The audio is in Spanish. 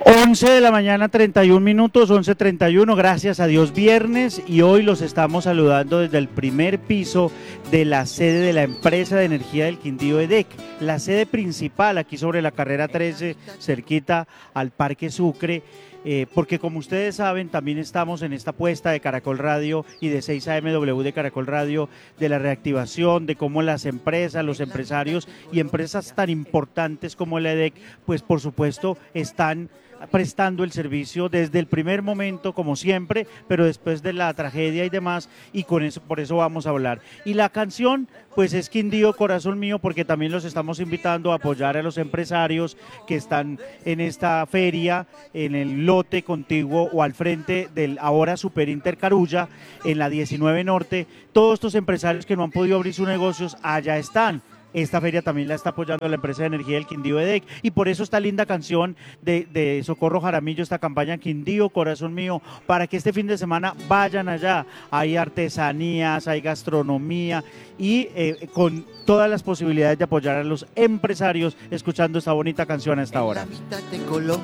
11 de la mañana, 31 minutos, 11:31, gracias a Dios viernes, y hoy los estamos saludando desde el primer piso de la sede de la empresa de energía del Quindío EDEC, la sede principal aquí sobre la carrera 13, cerquita al Parque Sucre. Porque como ustedes saben, también estamos en esta apuesta de Caracol Radio y de 6 AMW de Caracol Radio, de la reactivación, de cómo las empresas, los empresarios y empresas tan importantes como la EDEC, pues por supuesto están prestando el servicio desde el primer momento, como siempre, pero después de la tragedia y demás, y con eso, por eso vamos a hablar. Y la canción, pues es Quindío, Corazón Mío, porque también los estamos invitando a apoyar a los empresarios que están en esta feria, en el lote contiguo o al frente del ahora Super Inter Carulla, en la 19 Norte. Todos estos empresarios que no han podido abrir sus negocios, allá están. Esta feria también la está apoyando la empresa de energía del Quindío EDEC, y por eso esta linda canción de Socorro Jaramillo, esta campaña Quindío, Corazón Mío, para que este fin de semana vayan allá. Hay artesanías, hay gastronomía y con todas las posibilidades de apoyar a los empresarios escuchando esta bonita canción a esta hora.